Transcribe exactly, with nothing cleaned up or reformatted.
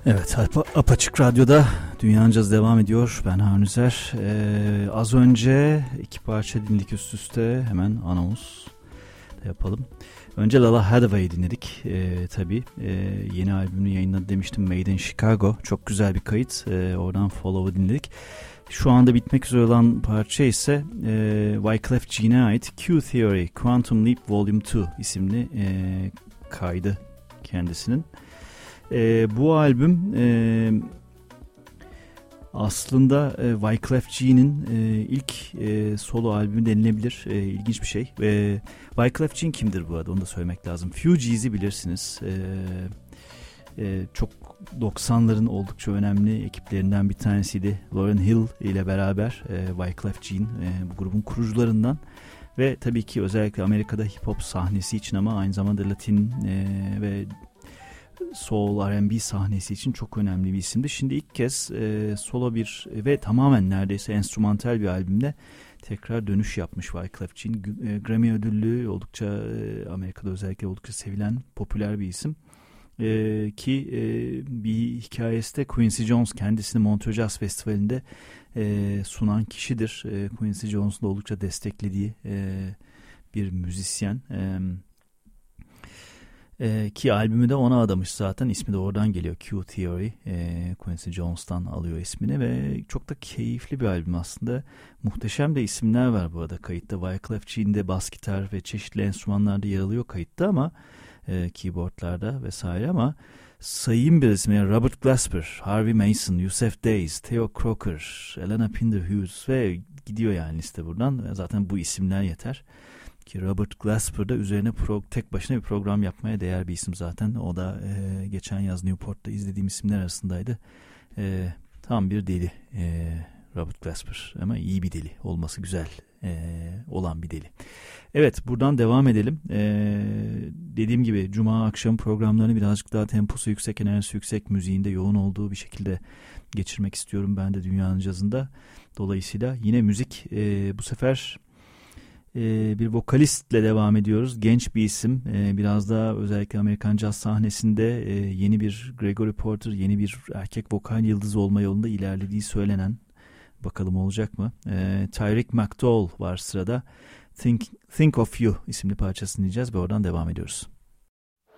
Evet, Apaçık Radyo'da Dünya Caz devam ediyor. Ben Harun Üzer. Ee, az önce iki parça dinledik üst üste. Hemen anons da yapalım. Önce Lala Hathaway'i dinledik. Ee, tabii e, yeni albümünü yayınladı demiştim. Made in Chicago. Çok güzel bir kayıt. Ee, oradan Follow'u dinledik. Şu anda bitmek üzere olan parça ise e, Wyclef Jean'e ait Q Theory Quantum Leap Volume iki isimli e, kaydı kendisinin. E, bu albüm e, aslında e, Wyclef Jean'in e, ilk e, solo albümü denilebilir. E, ilginç bir şey. E, Wyclef Jean kimdir bu arada? Onu da söylemek lazım. Fugees'i bilirsiniz. E, e, çok doksanların oldukça önemli ekiplerinden bir tanesiydi. Lauryn Hill ile beraber e, Wyclef Jean e, bu grubun kurucularından. Ve tabii ki özellikle Amerika'da hip hop sahnesi için ama aynı zamanda Latin e, ve soul R and B sahnesi için çok önemli bir isimdi. Şimdi ilk kez e, solo bir ve tamamen neredeyse enstrümantal bir albümle tekrar dönüş yapmış Wyclef Jean. E, Grammy ödüllü, oldukça e, Amerika'da özellikle oldukça sevilen, popüler bir isim. E, ki e, bir hikayesi de Quincy Jones kendisini Montreux Jazz Festivali'nde e, sunan kişidir. E, Quincy Jones'un da oldukça desteklediği e, bir müzisyen. Evet. Ee, ki albümü de ona adamış zaten. İsmi de oradan geliyor. Q Theory. Ee, Quincy Jones'tan alıyor ismini ve çok da keyifli bir albüm aslında. Muhteşem de isimler var bu arada kayıtta. Wyclef Jean'de bas gitar ve çeşitli enstrümanlarda yer alıyor kayıtta ama e, keyboardlarda vesaire ama sayayım bir isim. Yani Robert Glasper, Harvey Mason, Yusef Dayes, Theo Crocker, Elena Pinder Hughes ve gidiyor yani liste buradan. Zaten bu isimler yeter. Ki Robert Glasper da üzerine pro, tek başına bir program yapmaya değer bir isim zaten. O da e, geçen yaz Newport'ta izlediğim isimler arasındaydı. E, tam bir deli e, Robert Glasper ama iyi bir deli olması güzel e, olan bir deli. Evet, buradan devam edelim. E, dediğim gibi Cuma akşam programlarını birazcık daha temposu yüksek, enerjisi yüksek, müziğinde yoğun olduğu bir şekilde geçirmek istiyorum ben de dünyanın cazında. Dolayısıyla yine müzik e, bu sefer... Ee, bir vokalistle devam ediyoruz. Genç bir isim. Ee, biraz daha özellikle Amerikan caz sahnesinde e, yeni bir Gregory Porter, yeni bir erkek vokal yıldızı olma yolunda ilerlediği söylenen. Bakalım olacak mı? Ee, Tyrick McDowell var sırada. Think, Think of You isimli parçasını dinleyeceğiz ve oradan devam ediyoruz.